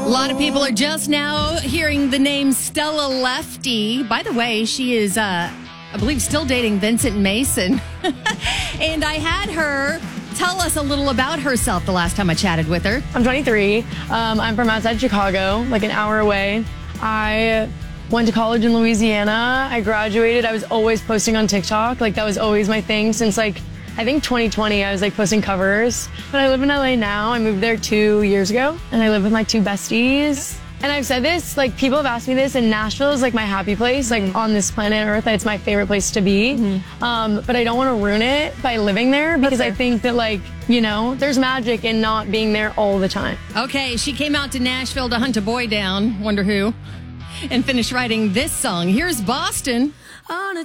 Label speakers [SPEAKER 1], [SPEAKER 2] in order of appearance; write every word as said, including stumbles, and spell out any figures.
[SPEAKER 1] A lot of people are just now hearing the name Stella Lefty. By the way, she is, uh, I believe, still dating Vincent Mason. And I had her tell us a little about herself the last time I chatted with her.
[SPEAKER 2] I'm twenty-three. Um, I'm from outside Chicago, like an hour away. I went to college in Louisiana. I graduated. I was always posting on TikTok. Like, that was always my thing since, like, I think twenty twenty, I was like posting covers. But I live in L A now. I moved there two years ago and I live with my two besties. And I've said this, like, people have asked me this, and Nashville is like my happy place, like on this planet Earth. It's my favorite place to be. Mm-hmm. Um, but I don't want to ruin it by living there because I think that, like, you know, there's magic in not being there all the time.
[SPEAKER 1] Okay, she came out to Nashville to hunt a boy down, wonder who, and finished writing this song. Here's Boston.
[SPEAKER 3] On a